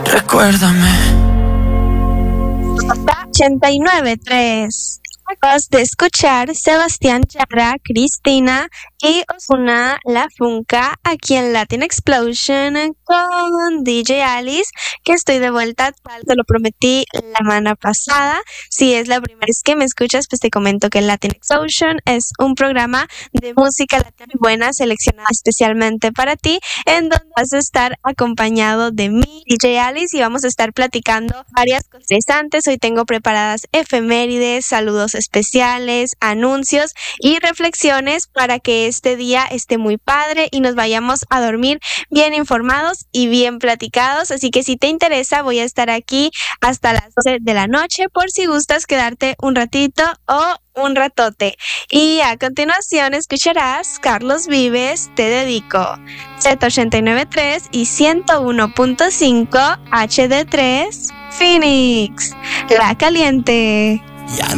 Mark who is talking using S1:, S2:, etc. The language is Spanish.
S1: Recuérdame.
S2: 89.3. Acabas de escuchar Sebastián Yatra, Cristina y Ozuna La Funka aquí en Latin Explosion con DJ Alice, que estoy de vuelta, tal te lo prometí la semana pasada. Si es la primera vez que me escuchas, pues te comento que Latin Explosion es un programa de música latina buena seleccionada especialmente para ti, en donde vas a estar acompañado de mí, DJ Alice, y vamos a estar platicando varias cosas interesantes. Hoy tengo preparadas efemérides, saludos especiales, anuncios y reflexiones para que este día esté muy padre y nos vayamos a dormir bien informados y bien platicados. Así que si te interesa, voy a estar aquí hasta las 12 de la noche por si gustas quedarte un ratito o un ratote. Y a continuación escucharás Carlos Vives, Te Dedico, Z89.3 y 101.5 HD3 Phoenix, La Caliente.
S1: Ya